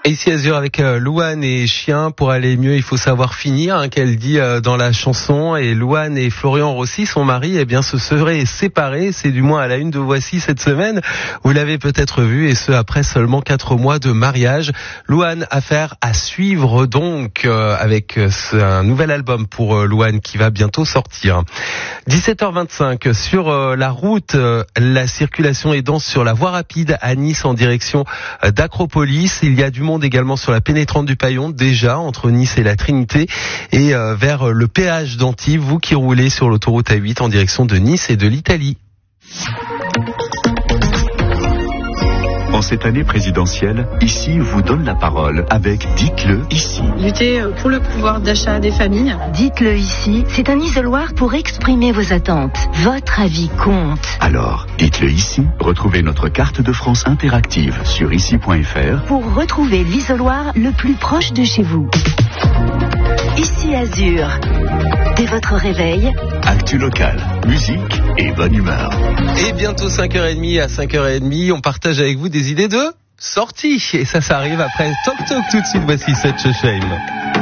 Ici Azur avec Louane et Chien. Pour aller mieux, il faut savoir finir, qu'elle dit dans la chanson. Et Louane et Florian Rossi, son mari, se seraient séparés. C'est du moins à la une de Voici cette semaine. Vous l'avez peut-être vu, et ce après seulement 4 mois de mariage. Louane, affaire à suivre donc, avec un nouvel album pour Louane qui va bientôt sortir. 17h25 sur la route, la circulation est dense sur la voie rapide à Nice en direction d'Acropolis. Il y a du monde également sur la pénétrante du Paillon, déjà entre Nice et la Trinité, et vers le péage d'Antibes, vous qui roulez sur l'autoroute A8 en direction de Nice et de l'Italie. En cette année présidentielle, Ici vous donne la parole avec Dites-le ici. Lutter pour le pouvoir d'achat des familles. Dites-le ici, c'est un isoloir pour exprimer vos attentes. Votre avis compte. Alors, dites-le ici. Retrouvez notre carte de France interactive sur ici.fr pour retrouver l'isoloir le plus proche de chez vous. Ici Azur. Dès votre réveil, actu local, musique et bonne humeur. Et bientôt 5h30 à 5h30, on partage avec vous des idées de sortie. Et ça arrive après Toc Toc tout de suite. Voici Such a Shame.